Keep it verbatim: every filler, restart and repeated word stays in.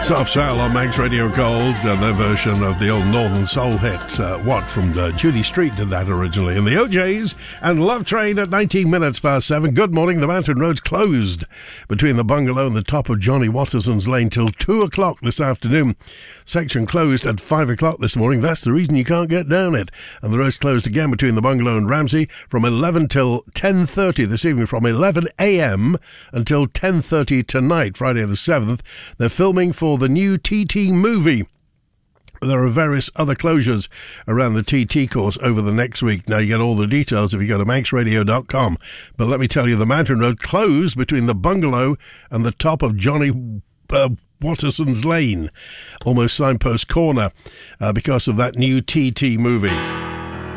Soft Cell on Manx Radio Gold, uh, their version of the old Northern Soul hit, uh, What, from uh, Judy Street did that originally. And the O Js and Love Train at nineteen minutes past seven. Good morning. The mountain road's closed between the bungalow and the top of Johnny Watterson's Lane till two o'clock this afternoon. Section closed at five o'clock this morning. That's the reason you can't get down it. And the road's closed again between the bungalow and Ramsey from eleven till ten thirty this evening, from eleven a.m. until ten thirty tonight, Friday the seventh. They're filming for the new T T movie. There are various other closures around the T T course over the next week. Now, you get all the details if you go to manx radio dot com. But let me tell you, the mountain road closed between the bungalow and the top of Johnny uh, Watterson's Lane, almost Signpost Corner, uh, because of that new T T movie.